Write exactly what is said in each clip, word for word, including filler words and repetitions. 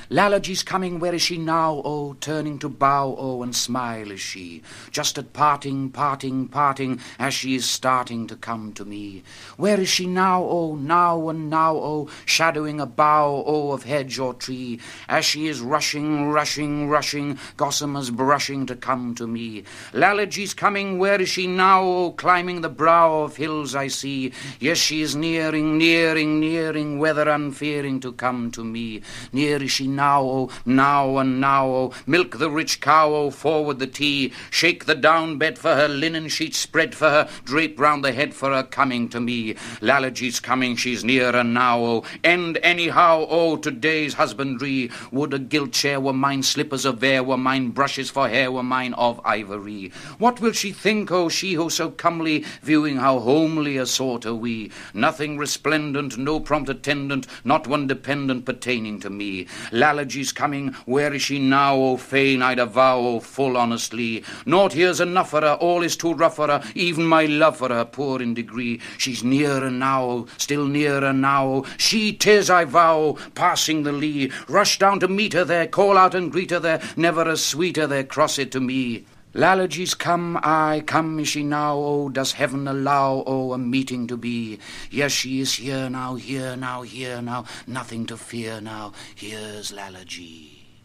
Lalage coming, where is she now, oh, turning to bow, oh, and smile is she, just at parting, parting, parting, as she is starting to come to me. Where is she now, oh, now and now, oh, shadowing a bough, oh, of hedge or tree, as she is rushing, rushing, rushing, gossamers brushing to come to me. Lalage's coming, where is she now, oh, climbing the brow of hills I see. Yes, she is nearing, nearing, nearing, weather unfearing to come to me. Near is she now, oh, now and now, oh, milk the rich cow, oh, forward the tea, shake the down bed for her, linen sheet spread for her, drape round the head for her, coming to me. Lalage's coming, she's nearer now, oh, end anyhow, oh, today's husbandry. Would a gilt chair were mine, slippers of vair were mine, brushes for hair were mine of ivory. What will she think, oh, she who so comely, viewing how homely a sort are we? Nothing resplendent, no prompt attendant, not one dependent pertaining to me. Lalage's coming, where is she now, oh, fain I'd avow, oh, full honestly. Naught here's enough for her, all is too rough for her, even my love for her, poor in degree. She's nearer now, still nearer now, she 'tis, I vow, passing the lea. Rush down to meet her there, call out and greet her there, never a sweeter there, cross it to me. Lalage's come, aye, come is she now, oh, does heaven allow, oh, a meeting to be? Yes, she is here now, here now, here now, nothing to fear now, here's Lalage.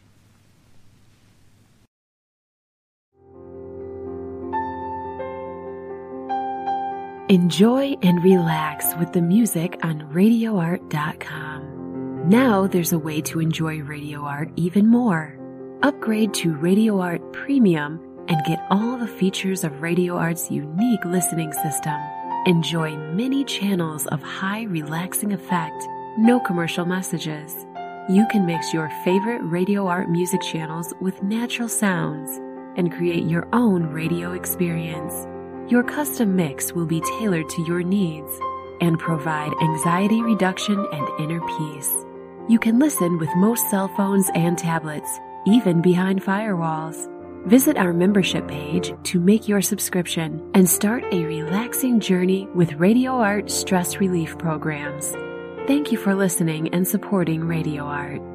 Enjoy and relax with the music on radio art dot com. Now there's a way to enjoy Radio Art even more. Upgrade to Radio Art Premium and get all the features of Radio Art's unique listening system. Enjoy many channels of high relaxing effect, no commercial messages. You can mix your favorite Radio Art music channels with natural sounds and create your own radio experience. Your custom mix will be tailored to your needs and provide anxiety reduction and inner peace. You can listen with most cell phones and tablets, even behind firewalls. Visit our membership page to make your subscription and start a relaxing journey with Radio Art stress relief programs. Thank you for listening and supporting Radio Art.